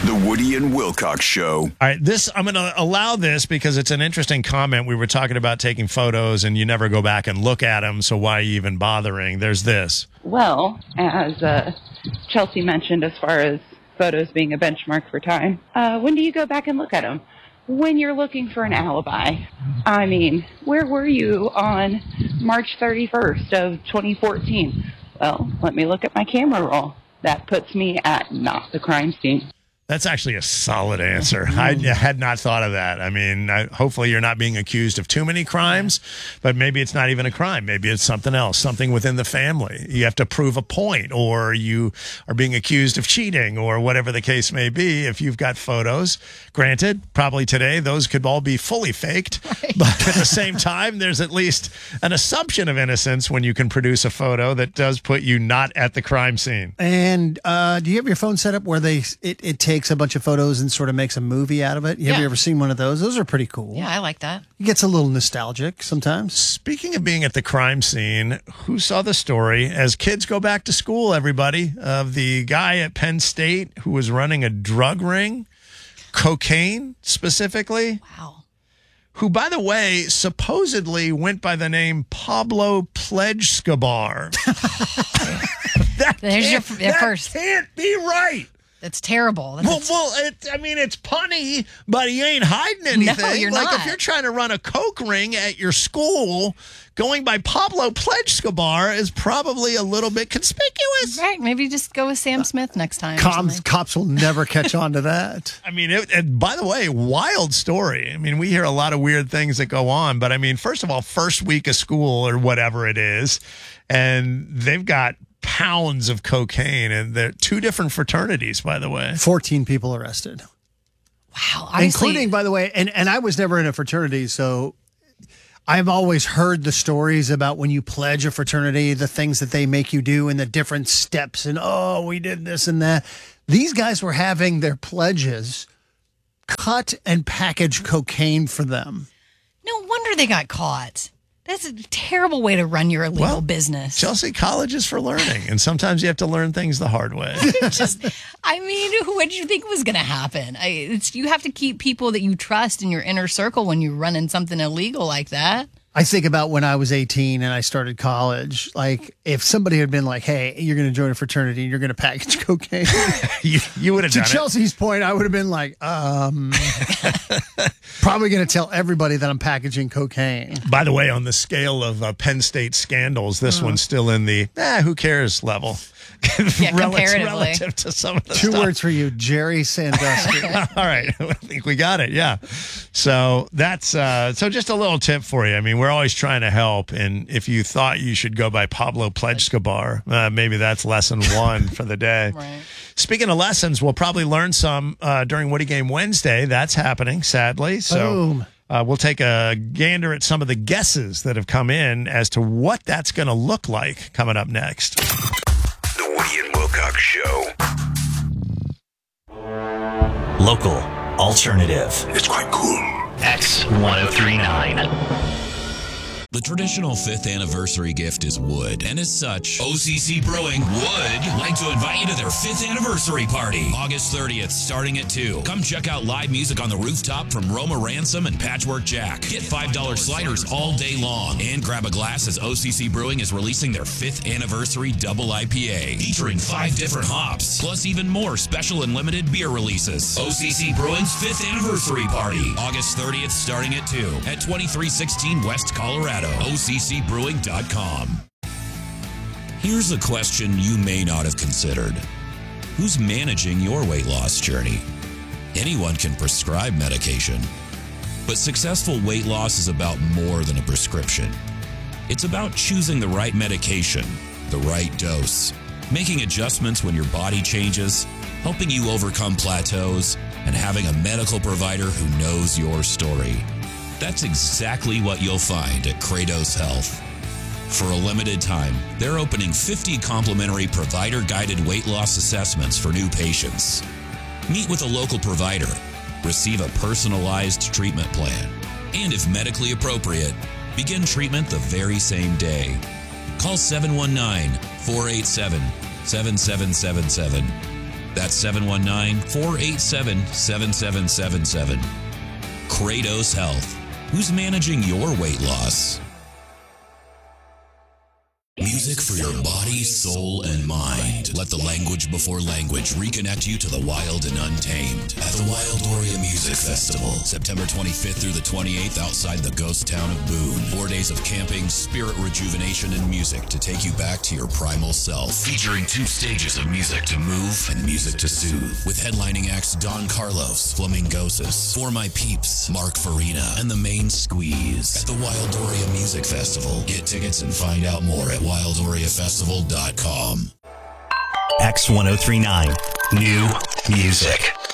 The Woody and Wilcox Show. All right, I'm going to allow this because it's an interesting comment. We were talking about taking photos and you never go back and look at them, so why are you even bothering? There's this. Well, as Chelsea mentioned, as far as photos being a benchmark for time, when do you go back and look at them? When you're looking for an alibi. I mean, where were you on March 31st of 2014? Well, let me look at my camera roll. That puts me at not the crime scene. That's actually a solid answer. I had not thought of that. I mean, hopefully you're not being accused of too many crimes, but maybe it's not even a crime. Maybe it's something else, something within the family. You have to prove a point, or you are being accused of cheating, or whatever the case may be. If you've got photos, granted, probably today those could all be fully faked, but at the same time, there's at least an assumption of innocence when you can produce a photo that does put you not at the crime scene. And do you have your phone set up where it takes a bunch of photos and sort of makes a movie out of it? Have you ever seen one of those? Those are pretty cool. Yeah, I like that. It gets a little nostalgic sometimes. Speaking of being at the crime scene, who saw the story as kids go back to school, everybody, of the guy at Penn State who was running a drug ring, cocaine specifically? Wow. Who, by the way, supposedly went by the name Pablo Pledge-Scabar. There's your first. Can't be right. That's terrible. It's punny, but he ain't hiding anything. No, you're like, not. if you're trying to run a coke ring at your school, going by Pablo Pledge-Scabar is probably a little bit conspicuous. Right. Maybe just go with Sam Smith next time. Cops will never catch on to that. I mean, and by the way, wild story. I mean, we hear a lot of weird things that go on, but I mean, first of all, first week of school or whatever it is, and they've got pounds of cocaine, and they're two different fraternities, by the way. 14 people arrested. Wow. Honestly, including, by the way, and I was never in a fraternity, so I've always heard the stories about when you pledge a fraternity, the things that they make you do and the different steps, and we did this and that. These guys were having their pledges cut and package cocaine for them. No wonder they got caught. That's a terrible way to run your illegal business. Chelsea, college is for learning, and sometimes you have to learn things the hard way. What did you think was going to happen? You have to keep people that you trust in your inner circle when you're running something illegal like that. I think about when I was 18 and I started college. Like, if somebody had been like, hey, you're going to join a fraternity and you're going to package cocaine. you would have done it. To Chelsea's point, I would have been like, probably going to tell everybody that I'm packaging cocaine. By the way, on the scale of Penn State scandals, this one's still in the, who cares level. Comparatively. Relative to some of the Two stuff. words for you, Jerry Sandusky. All right. I think we got it. Yeah. So that's so just a little tip for you. I mean, we're always trying to help. And if you thought you should go by Pablo Pledge-Scabar, maybe that's lesson one for the day. Right. Speaking of lessons, we'll probably learn some during Woody Game Wednesday. That's happening, sadly. So Boom. We'll take a gander at some of the guesses that have come in as to what that's going to look like coming up next. The Woody and Wilcox Show. Local, alternative, It's quite cool. X1039. The traditional 5th anniversary gift is wood, and as such, OCC Brewing would like to invite you to their 5th anniversary party, August 30th, starting at 2. Come check out live music on the rooftop from Roma Ransom and Patchwork Jack. Get $5 sliders all day long, and grab a glass as OCC Brewing is releasing their 5th anniversary double IPA, featuring 5 different hops, plus even more special and limited beer releases. OCC Brewing's 5th anniversary party, August 30th, starting at 2 at 2316 West Colorado. OCCbrewing.com. Here's a question you may not have considered. Who's managing your weight loss journey? Anyone can prescribe medication, but successful weight loss is about more than a prescription. It's about choosing the right medication, the right dose, making adjustments when your body changes, helping you overcome plateaus, and having a medical provider who knows your story. That's exactly what you'll find at Kratos Health. For a limited time, they're opening 50 complimentary provider-guided weight loss assessments for new patients. Meet with a local provider, receive a personalized treatment plan, and if medically appropriate, begin treatment the very same day. Call 719-487-7777 That's 719-487-7777. Kratos Health. Who's managing your weight loss? Music for your body, soul, and mind. Let the language before language reconnect you to the wild and untamed at the Wildoria Music Festival, September 25th through the 28th outside the ghost town of Boone. 4 days of camping, spirit rejuvenation, and music to take you back to your primal self. Featuring 2 stages of music to move and music to soothe. With headlining acts Don Carlos, Flamingosis, For My Peeps, Mark Farina, and the Main Squeeze. At the Wildoria Music Festival. Get tickets and find out more at WildoriaFestival.com. X1039. New music.